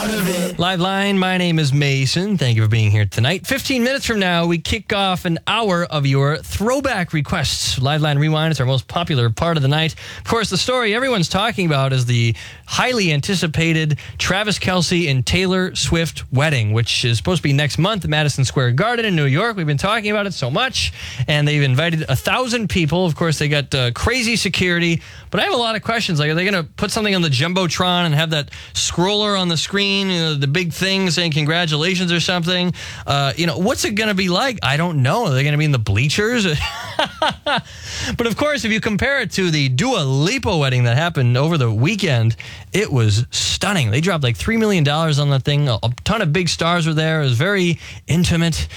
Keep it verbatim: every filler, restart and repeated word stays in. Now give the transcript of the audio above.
Live line, my name is Mason. Thank you for being here tonight. fifteen minutes from now, we kick off an hour of your throwback requests. Live line rewind is our most popular part of the night. Of course, the story everyone's talking about is the highly anticipated Travis Kelce and Taylor Swift wedding, which is supposed to be next month at Madison Square Garden in New York. We've been talking about it so much, and they've invited a thousand people. Of course, they got uh, crazy security, but I have a lot of questions. Like, are they going to put something on the Jumbotron and have that scroller on the screen, you know, the big thing saying congratulations or something? Uh, you know, what's it going to be like? I don't know. Are they going to be in the bleachers? But of course, if you compare it to the Dua Lipa wedding that happened over the weekend, it was stunning. They dropped like three million dollars on the thing. A ton of big stars were there. It was very intimate.